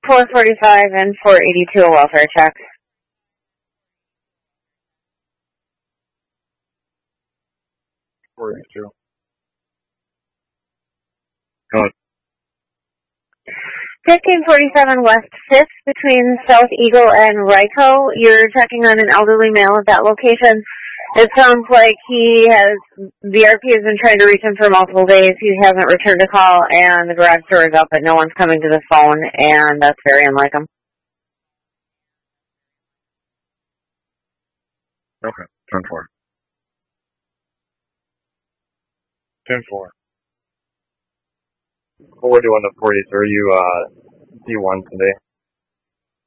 445 and 482 a welfare check. $42. 1547 West 5th between South Eagle and Ryco. You're checking on an elderly male at that location. It sounds like BRP has been trying to reach him for multiple days. He hasn't returned a call, and the garage door is up, but no one's coming to the phone, and that's very unlike him. Okay, 10-4. 10-4. What we're doing the 43, you D1 today.